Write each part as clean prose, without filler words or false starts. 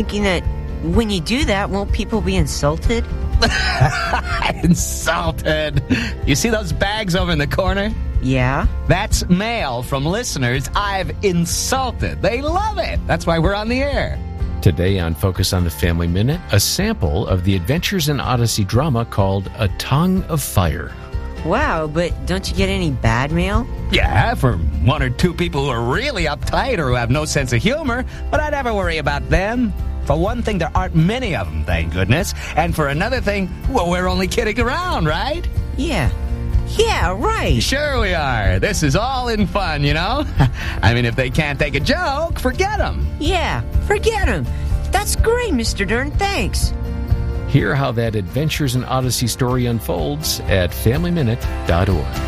thinking that when you do that, won't people be insulted? Insulted? You see those bags over in the corner? Yeah. That's mail from listeners I've insulted. They love it. That's why we're on the air. Today on Focus on the Family Minute, a sample of the Adventures in Odyssey drama called A Tongue of Fire. Wow, but don't you get any bad mail? Yeah, for one or two people who are really uptight or who have no sense of humor, but I never worry about them. For one thing, there aren't many of them, thank goodness. And for another thing, well, we're only kidding around, right? Yeah, right. Sure we are. This is all in fun, you know? I mean, if they can't take a joke, forget them. Yeah, forget them. That's great, Mr. Dern. Thanks. Hear how that Adventures in Odyssey story unfolds at FamilyMinute.org.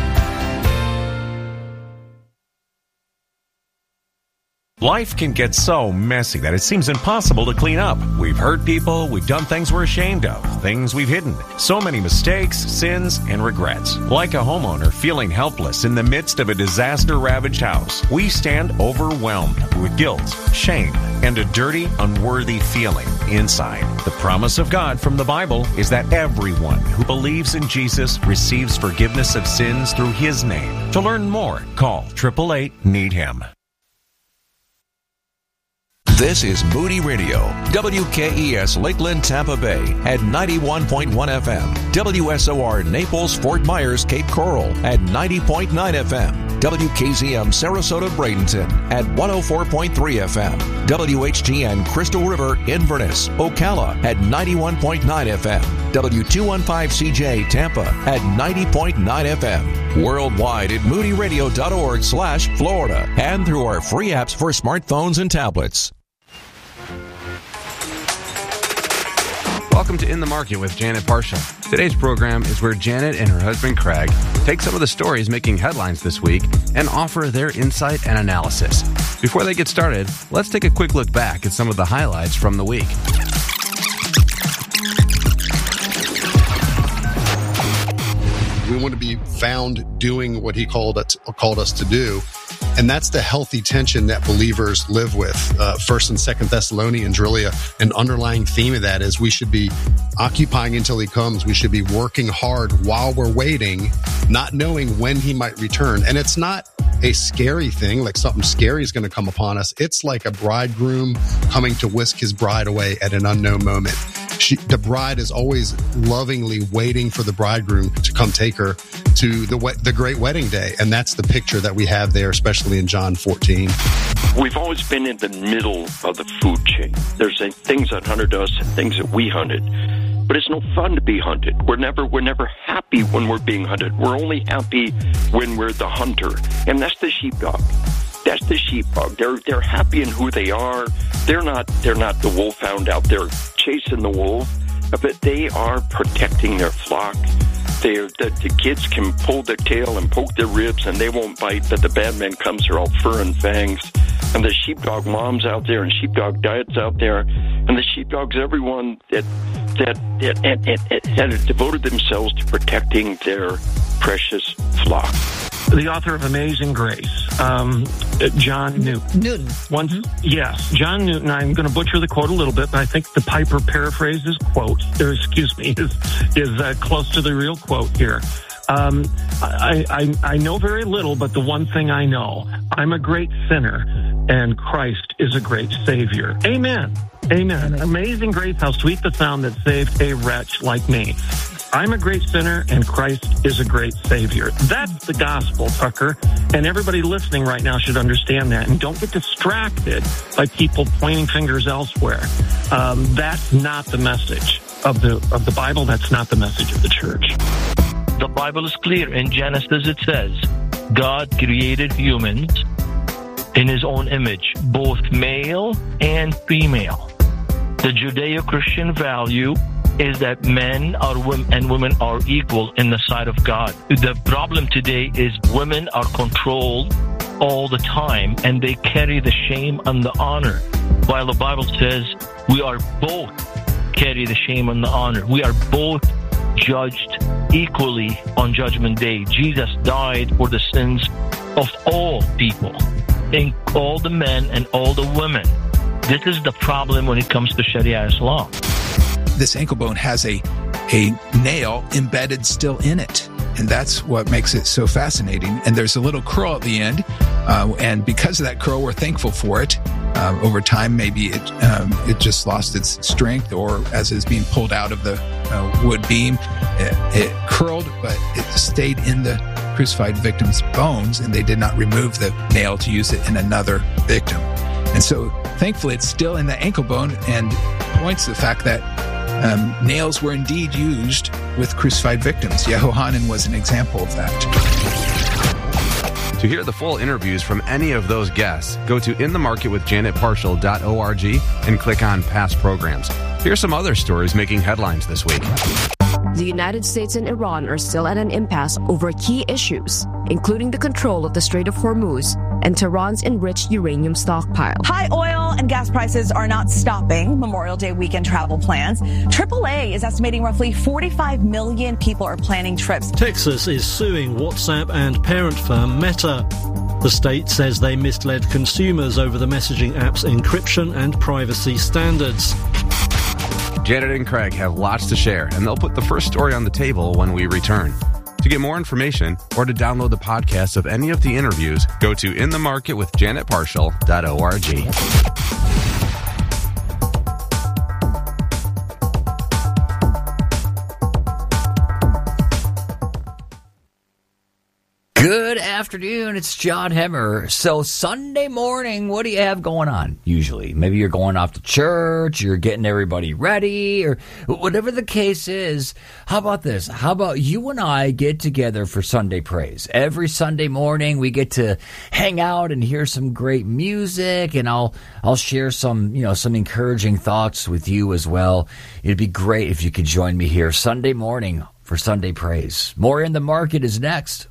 Life can get so messy that it seems impossible to clean up. We've hurt people, we've done things we're ashamed of, things we've hidden. So many mistakes, sins, and regrets. Like a homeowner feeling helpless in the midst of a disaster-ravaged house, we stand overwhelmed with guilt, shame, and a dirty, unworthy feeling inside. The promise of God from the Bible is that everyone who believes in Jesus receives forgiveness of sins through His name. To learn more, call 888-NEED-HIM. This is Moody Radio, WKES Lakeland, Tampa Bay at 91.1 FM, WSOR Naples, Fort Myers, Cape Coral at 90.9 FM, WKZM Sarasota, Bradenton at 104.3 FM, WHTN Crystal River, Inverness, Ocala at 91.9 FM, W215CJ Tampa at 90.9 FM, worldwide at moodyradio.org/Florida, and through our free apps for smartphones and tablets. Welcome to In the Market with Janet Parsha. Today's program is where Janet and her husband Craig take some of the stories making headlines this week and offer their insight and analysis. Before they get started, let's take a quick look back at some of the highlights from the week. We want to be found doing what He called us to do. And that's the healthy tension that believers live with. 1st and 2nd Thessalonians, really an underlying theme of that is we should be occupying until He comes. We should be working hard while we're waiting, not knowing when He might return. And it's not a scary thing, like something scary is going to come upon us. It's like a bridegroom coming to whisk his bride away at an unknown moment. The bride is always lovingly waiting for the bridegroom to come take her to the great wedding day. And that's the picture that we have there, especially in John 14. We've always been in the middle of the food chain. There's things that hunted us and things that we hunted. But it's no fun to be hunted. We're never happy when we're being hunted. We're only happy when we're the hunter. And that's the sheepdog. That's the sheepdog. They're happy in who they are. They're not the wolfhound out there chasing the wolf, but they are protecting their flock. The kids can pull their tail and poke their ribs and they won't bite, but the bad man comes, they're all fur and fangs. And the sheepdog moms out there and sheepdog diets out there, and the sheepdogs, everyone that devoted themselves to protecting their precious flock. The author of Amazing Grace, John Newton. Yes, John Newton. I'm going to butcher the quote a little bit, but I think the Piper paraphrases quote, is close to the real quote here. I know very little, but the one thing I know, I'm a great sinner, and Christ is a great Savior. Amen. Amen. Amazing grace, how sweet the sound that saved a wretch like me. I'm a great sinner, and Christ is a great Savior. That's the gospel, Tucker, and everybody listening right now should understand that. And don't get distracted by people pointing fingers elsewhere. That's not the message of the Bible. That's not the message of the church. The Bible is clear. In Genesis, it says, God created humans in His own image, both male and female. The Judeo-Christian value is that men and women are equal in the sight of God. The problem today is women are controlled all the time, and they carry the shame and the honor, while the Bible says we are both carry the shame and the honor. We are both judged equally on Judgment Day. Jesus died for the sins of all people, all the men and all the women. This is the problem when it comes to Sharia law. This ankle bone has a nail embedded still in it. And that's what makes it so fascinating. And there's a little curl at the end. And because of that curl, we're thankful for it. Over time, maybe it just lost its strength, or as it's being pulled out of the wood beam, it curled, but it stayed in the crucified victim's bones, and they did not remove the nail to use it in another victim. And so thankfully, it's still in the ankle bone, and points to the fact that nails were indeed used with crucified victims. Yehohanan was an example of that. To hear the full interviews from any of those guests, go to inthemarketwithjanetparshall.org and click on past programs. Here's some other stories making headlines this week. The United States and Iran are still at an impasse over key issues, including the control of the Strait of Hormuz and Tehran's enriched uranium stockpile. High oil and gas prices are not stopping Memorial Day weekend travel plans. AAA is estimating roughly 45 million people are planning trips. Texas is suing WhatsApp and parent firm Meta. The state says they misled consumers over the messaging app's encryption and privacy standards. Janet and Craig have lots to share, and they'll put the first story on the table when we return. To get more information or to download the podcast of any of the interviews, go to inthemarketwithjanetparshall.org. Good afternoon, it's John Hemmer. So Sunday morning, what do you have going on usually? Maybe you're going off to church, you're getting everybody ready, or whatever the case is. How about this? How about you and I get together for Sunday praise? Every Sunday morning, we get to hang out and hear some great music, and I'll share some encouraging thoughts with you as well. It'd be great if you could join me here Sunday morning for Sunday praise. More In the Market is next.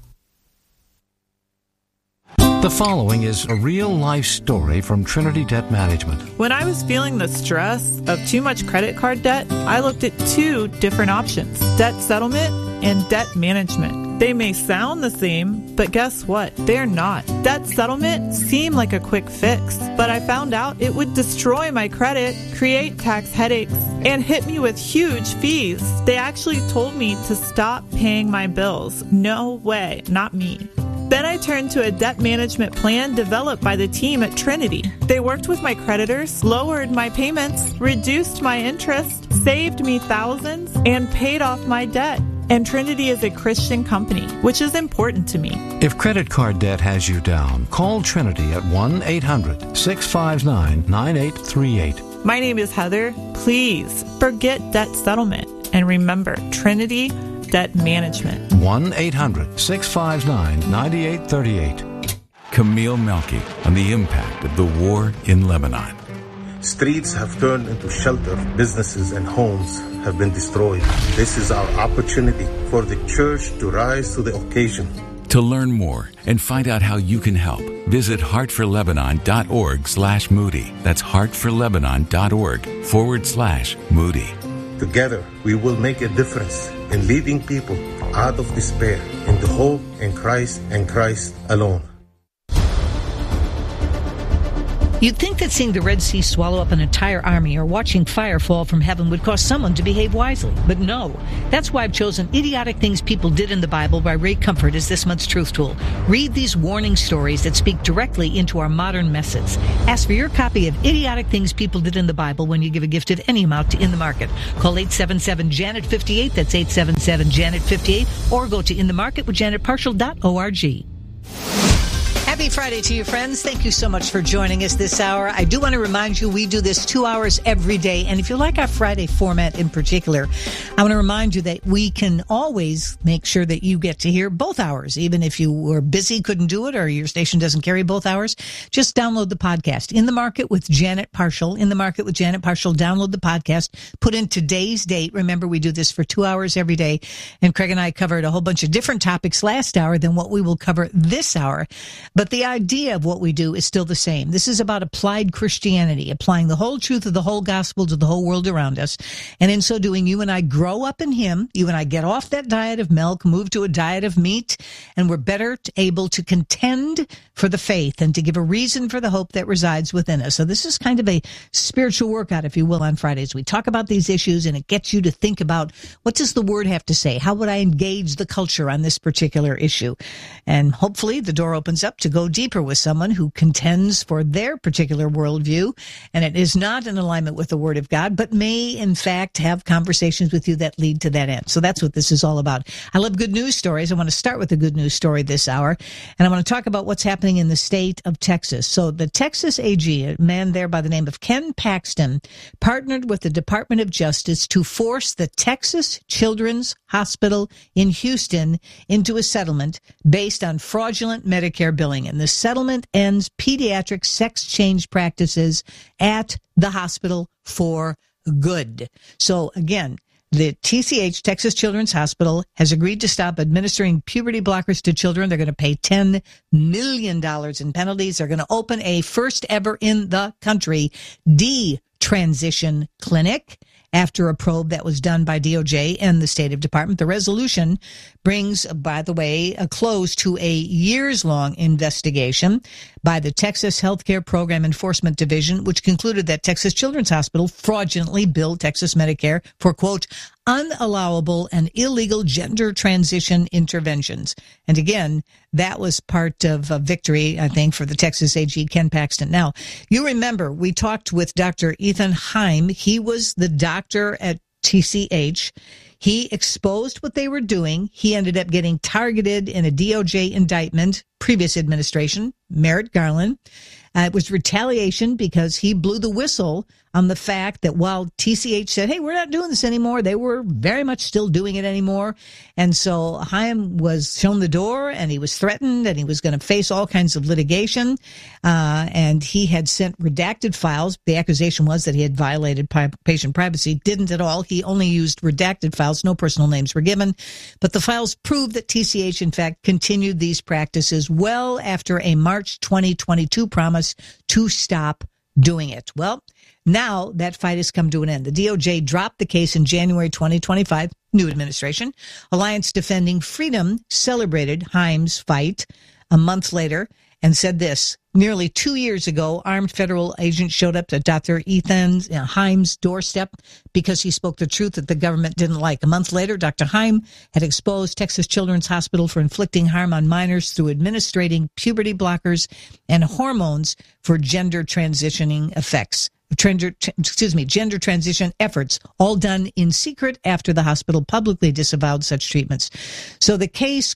The following is a real-life story from Trinity Debt Management. When I was feeling the stress of too much credit card debt, I looked at two different options: debt settlement and debt management. They may sound the same, but guess what? They're not. Debt settlement seemed like a quick fix, but I found out it would destroy my credit, create tax headaches, and hit me with huge fees. They actually told me to stop paying my bills. No way, not me. Then I turned to a debt management plan developed by the team at Trinity. They worked with my creditors, lowered my payments, reduced my interest, saved me thousands, and paid off my debt. And Trinity is a Christian company, which is important to me. If credit card debt has you down, call Trinity at 1-800-659-9838. My name is Heather. Please forget debt settlement and remember Trinity Debt Management. 1-800-659-9838. Camille Melky on the impact of the war in Lebanon. Streets have turned into shelter. Businesses and homes have been destroyed. This is our opportunity for the church to rise to the occasion. To learn more and find out how you can help, visit heartforlebanon.org/Moody. That's heartforlebanon.org/Moody. Together, we will make a difference in leading people out of despair into hope in Christ and Christ alone. You'd think that seeing the Red Sea swallow up an entire army or watching fire fall from heaven would cause someone to behave wisely. But no. That's why I've chosen Idiotic Things People Did in the Bible by Ray Comfort as this month's Truth Tool. Read these warning stories that speak directly into our modern messes. Ask for your copy of Idiotic Things People Did in the Bible when you give a gift of any amount to In the Market. Call 877-JANET-58, that's 877-JANET-58, or go to inthemarketwithjanetparshall.org. Happy Friday to you, friends. Thank you so much for joining us this hour. I do want to remind you we do this 2 hours every day. And if you like our Friday format in particular, I want to remind you that we can always make sure that you get to hear both hours. Even if you were busy, couldn't do it, or your station doesn't carry both hours, just download the podcast. In the Market with Janet Parshall. In the Market with Janet Parshall. Download the podcast. Put in today's date. Remember, we do this for 2 hours every day. And Craig and I covered a whole bunch of different topics last hour than what we will cover this hour. But But the idea of what we do is still the same. This is about applied Christianity, applying the whole truth of the whole gospel to the whole world around us. And in so doing, you and I grow up in Him. You and I get off that diet of milk, move to a diet of meat, and we're better able to contend for the faith and to give a reason for the hope that resides within us. So this is kind of a spiritual workout, if you will, on Fridays. We talk about these issues, and it gets you to think about, what does the Word have to say? How would I engage the culture on this particular issue? And hopefully the door opens up to go deeper with someone who contends for their particular worldview, and it is not in alignment with the Word of God, but may in fact have conversations with you that lead to that end. So that's what this is all about. I love good news stories. I want to start with a good news story this hour, and I want to talk about what's happening in the state of Texas. So the Texas AG, a man there by the name of Ken Paxton, partnered with the Department of Justice to force the Texas Children's Hospital in Houston into a settlement based on fraudulent Medicare billing. And the settlement ends pediatric sex change practices at the hospital for good. So again, the TCH, Texas Children's Hospital, has agreed to stop administering puberty blockers to children. They're going to pay $10 million in penalties. They're going to open a first ever in the country detransition clinic after a probe that was done by DOJ and the State Department. The resolution brings, by the way, a close to a years-long investigation by the Texas Healthcare Program Enforcement Division, which concluded that Texas Children's Hospital fraudulently billed Texas Medicare for, quote, unallowable and illegal gender transition interventions. And again, that was part of a victory, I think, for the Texas AG, Ken Paxton. Now, you remember we talked with Dr. Ethan Heim. He was the doctor at TCH. He exposed what they were doing. He ended up getting targeted in a DOJ indictment, previous administration, Merrick Garland. It was retaliation because he blew the whistle on the fact that while TCH said, hey, we're not doing this anymore, they were very much still doing it anymore. And so Chaim was shown the door, and he was threatened, and he was going to face all kinds of litigation. And he had sent redacted files. The accusation was that he had violated patient privacy. Didn't at all. He only used redacted files. No personal names were given. But the files proved that TCH, in fact, continued these practices well after a March 2022 promise to stop doing it. Well, now that fight has come to an end. The DOJ dropped the case in January 2025, new administration. Alliance Defending Freedom celebrated Haim's fight a month later and said this: nearly 2 years ago, armed federal agents showed up at Dr. Ethan Haim's doorstep because he spoke the truth that the government didn't like. A month later, Dr. Haim had exposed Texas Children's Hospital for inflicting harm on minors through administering puberty blockers and hormones for gender transitioning effects. Gender transition efforts, all done in secret after the hospital publicly disavowed such treatments. So the case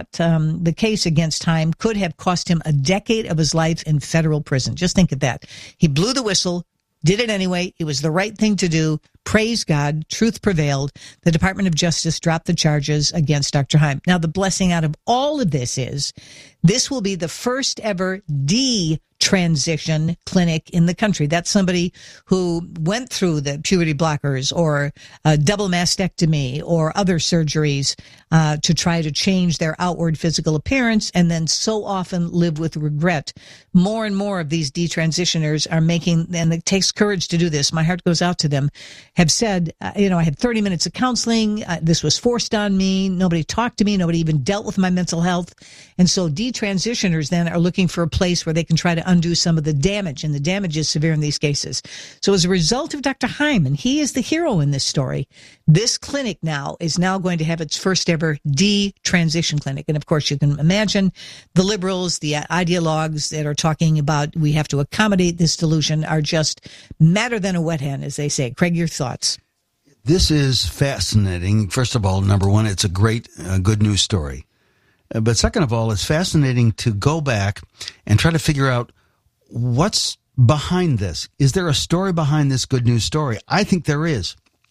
the case against Haim could have cost him a decade of his life in federal prison. Just think of that. He blew the whistle, did it anyway. It was the right thing to do. Praise God. Truth prevailed. The Department of Justice dropped the charges against Dr. Haim. Now, the blessing out of all of this is this will be the first ever detransition clinic in the country. That's somebody who went through the puberty blockers or double mastectomy or other surgeries to try to change their outward physical appearance, and then so often live with regret. More and more of these detransitioners are making, and it takes courage to do this, my heart goes out to them, have said, I had 30 minutes of counseling. This was forced on me. Nobody talked to me. Nobody even dealt with my mental health. And so detransitioners then are looking for a place where they can try to undo some of the damage, and the damage is severe in these cases. So as a result of Dr. Haim, and he is the hero in this story, this clinic is now going to have its first ever detransition clinic. And of course, you can imagine the liberals, the ideologues that are talking about we have to accommodate this delusion are just madder than a wet hen, as they say. Craig, your thoughts? This is fascinating. First of all, number one, it's a great, good news story. But second of all, it's fascinating to go back and try to figure out what's behind this. Is there a story behind this good news story? I think there is.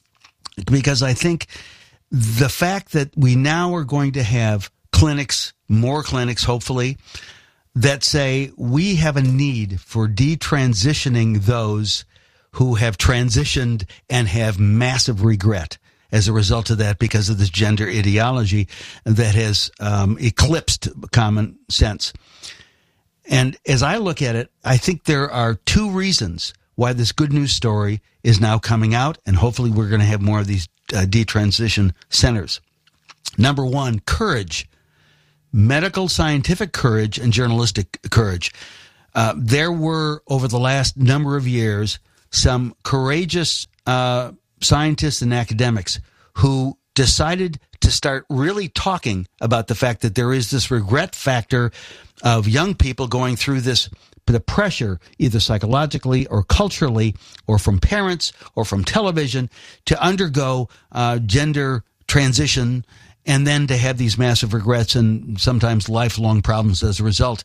Because I think the fact that we now are going to have clinics, more clinics, hopefully, that say we have a need for detransitioning those who have transitioned and have massive regret as a result of that because of this gender ideology that has eclipsed common sense. And as I look at it, I think there are two reasons why this good news story is now coming out, and hopefully we're going to have more of these detransition centers. Number one, courage. Medical, scientific courage, and journalistic courage. There were, over the last number of years, some courageous scientists and academics who decided to start really talking about the fact that there is this regret factor of young people going through the pressure, either psychologically or culturally, or from parents or from television, to undergo gender transition, and then to have these massive regrets and sometimes lifelong problems as a result.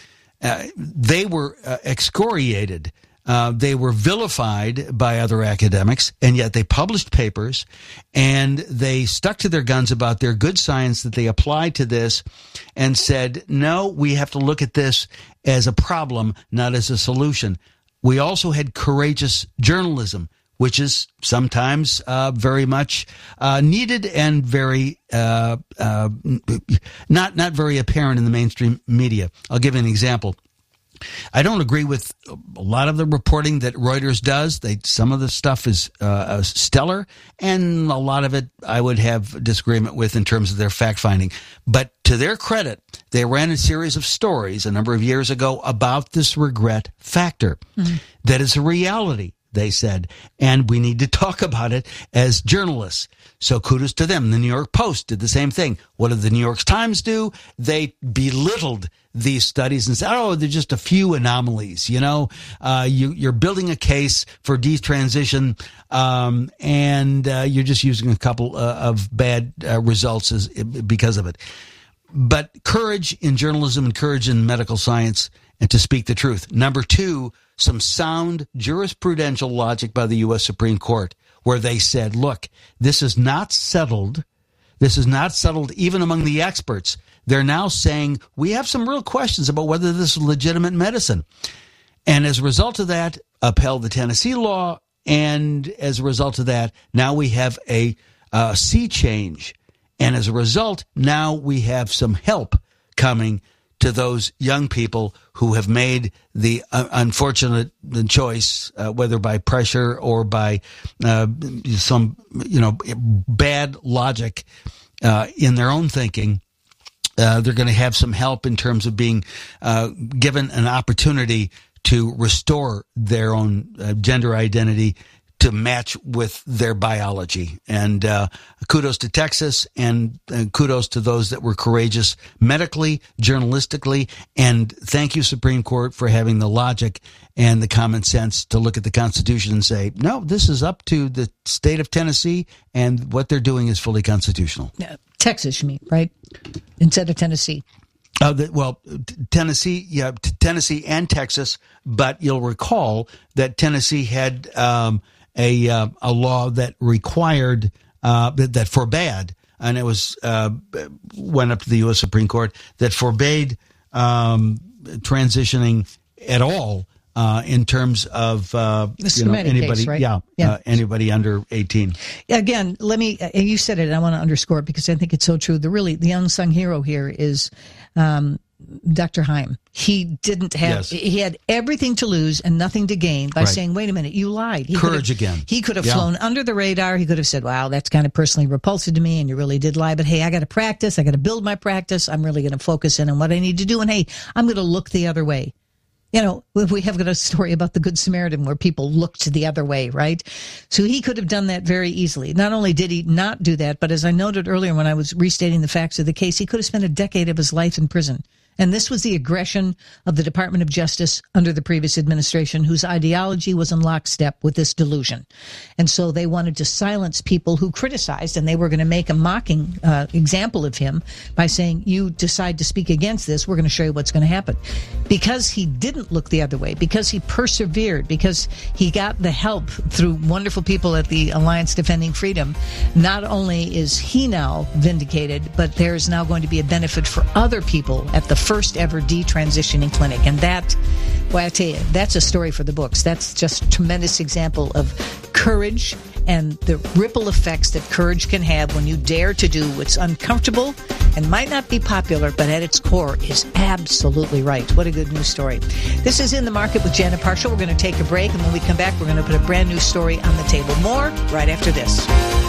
They were excoriated. They were vilified by other academics, and yet they published papers, and they stuck to their guns about their good science that they applied to this and said, no, we have to look at this as a problem, not as a solution. We also had courageous journalism, which is sometimes very much needed and very not very apparent in the mainstream media. I'll give you an example. I don't agree with a lot of the reporting that Reuters does. Some of the stuff is stellar, and a lot of it I would have disagreement with in terms of their fact-finding. But to their credit, they ran a series of stories a number of years ago about this regret factor. Mm-hmm. That is a reality, they said, and we need to talk about it as journalists. So kudos to them. The New York Post did the same thing. What did the New York Times do? They belittled these studies and said, oh, they're just a few anomalies. You're building a case for detransition, and you're just using a couple of bad results because of it. But courage in journalism and courage in medical science, and to speak the truth. Number two, some sound jurisprudential logic by the U.S. Supreme Court, where they said, look, this is not settled. This is not settled even among the experts. They're now saying we have some real questions about whether this is legitimate medicine. And as a result of that, upheld the Tennessee law. And as a result of that, now we have a sea change. And as a result, now we have some help coming to those young people who have made the unfortunate choice, whether by pressure or by some bad logic in their own thinking. They're going to have some help in terms of being given an opportunity to restore their own gender identity to match with their biology. And kudos to Texas, and kudos to those that were courageous medically, journalistically, and thank you, Supreme Court, for having the logic and the common sense to look at the Constitution and say, no, this is up to the state of Tennessee, and what they're doing is fully constitutional. Texas, you mean, right? Instead of Tennessee. Tennessee, Tennessee and Texas, but you'll recall that Tennessee had a law that required that forbade, and it was went up to the U.S. Supreme Court, that forbade transitioning at all in terms of anybody, case, right? Anybody under 18. Again, you said it, and I want to underscore it because I think it's so true. The unsung hero here is Dr. Heim. He didn't have, he had everything to lose and nothing to gain by saying, wait a minute, you lied. Courage again. He could have flown under the radar. He could have said, wow, that's kind of personally repulsive to me, and you really did lie. But hey, I got to practice. I got to build my practice. I'm really going to focus in on what I need to do. And hey, I'm going to look the other way. We have got a story about the Good Samaritan where people looked the other way, right? So he could have done that very easily. Not only did he not do that, but as I noted earlier when I was restating the facts of the case, he could have spent a decade of his life in prison. And this was the aggression of the Department of Justice under the previous administration, whose ideology was in lockstep with this delusion. And so they wanted to silence people who criticized, and they were going to make a mocking example of him by saying, you decide to speak against this, we're going to show you what's going to happen. Because he didn't look the other way, because he persevered, because he got the help through wonderful people at the Alliance Defending Freedom, not only is he now vindicated, but there's now going to be a benefit for other people at the first ever detransitioning clinic. And that, well, I tell you, that's a story for the books. That's just a tremendous example of courage and the ripple effects that courage can have when you dare to do what's uncomfortable and might not be popular, but at its core is absolutely right. What a good news story. This is In the Market with Janet Parshall. We're going to take a break, and when we come back, we're going to put a brand new story on the table. More right after this.